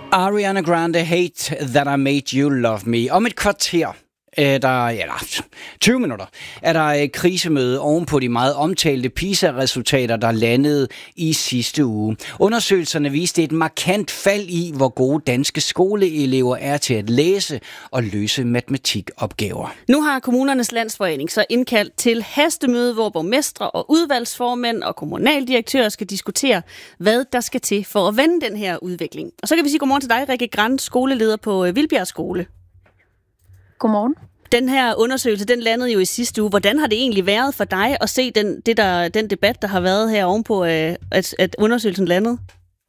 Ariana Grande, Hate That I Made You Love Me. Om et kvarter, 20 minutter, er der et krisemøde ovenpå de meget omtalte PISA-resultater, der landede i sidste uge. Undersøgelserne viste et markant fald i, hvor gode danske skoleelever er til at læse og løse matematikopgaver. Nu har Kommunernes Landsforening så indkaldt til hastemøde, hvor borgmestre og udvalgsformænd og kommunaldirektører skal diskutere, hvad der skal til for at vende den her udvikling. Og så kan vi sige godmorgen til dig, Rikke Grant, skoleleder på Vildbjerg Skole. Godmorgen. Den her undersøgelse, den landede jo i sidste uge. Hvordan har det egentlig været for dig at se den debat, der har været her ovenpå, at undersøgelsen landede?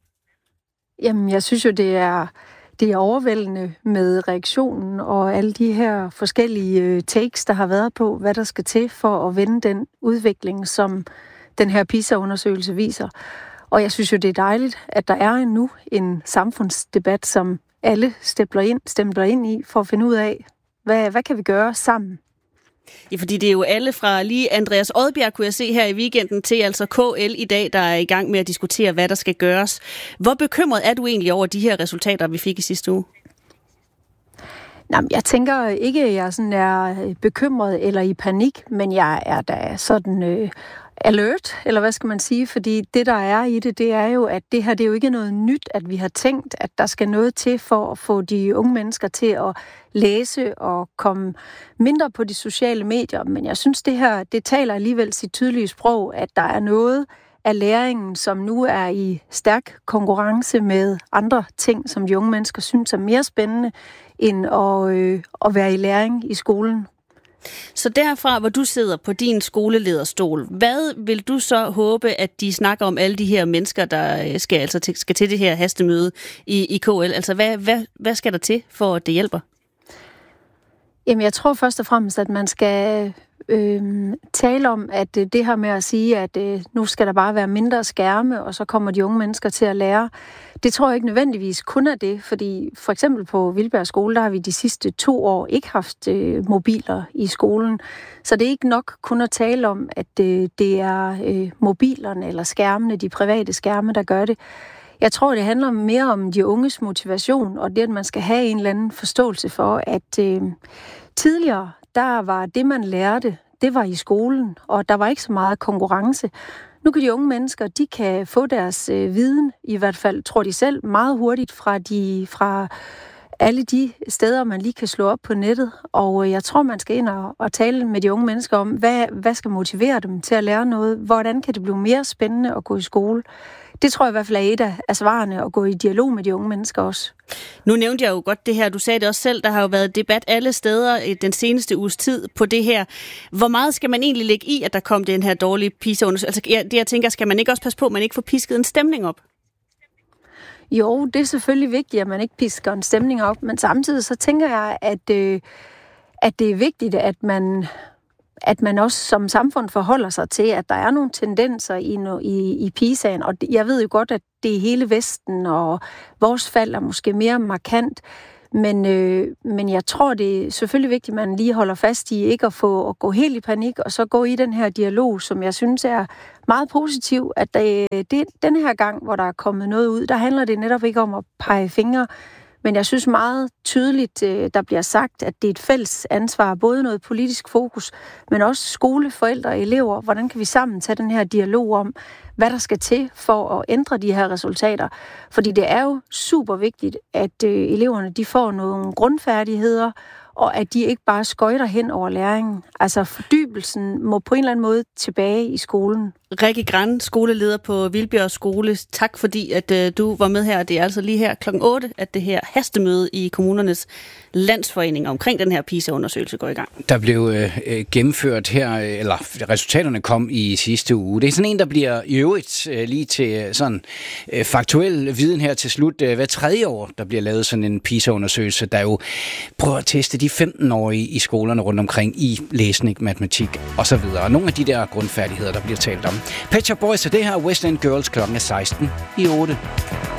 Jamen, jeg synes jo, det er overvældende med reaktionen og alle de her forskellige takes, der har været på, hvad der skal til for at vende den udvikling, som den her PISA-undersøgelse viser. Og jeg synes jo, det er dejligt, at der er nu en samfundsdebat, som alle stempler ind i for at finde ud af, hvad kan vi gøre sammen? Ja, fordi det er jo alle fra lige Andreas Odbjerg, kunne jeg se her i weekenden, til altså KL i dag, der er i gang med at diskutere, hvad der skal gøres. Hvor bekymret er du egentlig over de her resultater, vi fik i sidste uge? Jamen, jeg tænker ikke, at jeg sådan er bekymret eller i panik, men jeg er da sådan alert, eller hvad skal man sige? Fordi det, der er i det er jo, at det her det er jo ikke noget nyt, at vi har tænkt, at der skal noget til for at få de unge mennesker til at læse og komme mindre på de sociale medier. Men jeg synes, det her, det taler alligevel sit tydelige sprog, at der er noget af læringen, som nu er i stærk konkurrence med andre ting, som de unge mennesker synes er mere spændende, end at være i læring i skolen. Så derfra, hvor du sidder på din skolelederstol, hvad vil du så håbe, at de snakker om alle de her mennesker, der skal til det her hastemøde i KL? Altså, hvad skal der til, for at det hjælper? Jamen, jeg tror først og fremmest, at man skal tale om, at det her med at sige, at nu skal der bare være mindre skærme, og så kommer de unge mennesker til at lære. Det tror jeg ikke nødvendigvis kun er det, fordi for eksempel på Vildbjerg Skole, der har vi de sidste 2 år ikke haft mobiler i skolen. Så det er ikke nok kun at tale om, at det er mobilerne eller skærmene, de private skærme, der gør det. Jeg tror, det handler mere om de unges motivation, og det, at man skal have en eller anden forståelse for, at tidligere, der var det, man lærte, det var i skolen, og der var ikke så meget konkurrence. Nu kan de unge mennesker, de kan få deres viden, i hvert fald tror de selv, meget hurtigt fra alle de steder, man lige kan slå op på nettet. Og jeg tror, man skal ind og tale med de unge mennesker om, hvad skal motivere dem til at lære noget? Hvordan kan det blive mere spændende at gå i skole? Det tror jeg i hvert fald er et af svarene, at gå i dialog med de unge mennesker også. Nu nævnte jeg jo godt det her, du sagde det også selv, der har jo været debat alle steder den seneste uges tid på det her. Hvor meget skal man egentlig lægge i, at der kom den her dårlige PISA-undersøgelse? Altså, jeg tænker, skal man ikke også passe på, at man ikke får pisket en stemning op? Jo, det er selvfølgelig vigtigt, at man ikke pisker en stemning op, men samtidig så tænker jeg, at det er vigtigt, at man også som samfund forholder sig til, at der er nogle tendenser i PISA'en, og jeg ved jo godt, at det er hele Vesten, og vores fald er måske mere markant, men jeg tror, det er selvfølgelig vigtigt, at man lige holder fast i ikke at gå helt i panik, og så gå i den her dialog, som jeg synes er meget positiv, at den her gang, hvor der er kommet noget ud, der handler det netop ikke om at pege fingre, men jeg synes meget tydeligt, der bliver sagt, at det er et fælles ansvar, både noget politisk fokus, men også skole, forældre og elever. Hvordan kan vi sammen tage den her dialog om, hvad der skal til for at ændre de her resultater? Fordi det er jo super vigtigt, at eleverne de får nogle grundfærdigheder, og at de ikke bare skøjter hen over læringen. Altså fordybelsen må på en eller anden måde tilbage i skolen. Rikke Grant, skoleleder på Vildbjerg Skole. Tak fordi, at du var med her. Det er altså lige her kl. 8, at det her hastemøde i Kommunernes Landsforening omkring den her PISA-undersøgelse går i gang. Der blev gennemført her, eller resultaterne kom i sidste uge. Det er sådan en, der bliver i øvrigt lige til sådan faktuel viden her til slut. Hver 3. år, der bliver lavet sådan en PISA-undersøgelse, der jo prøver at teste de 15-årige i skolerne rundt omkring i læsning, matematik osv. Nogle af de der grundfærdigheder, der bliver talt om. Pet Shop Boys, og det her West End Girls, klokken er 16 i 8.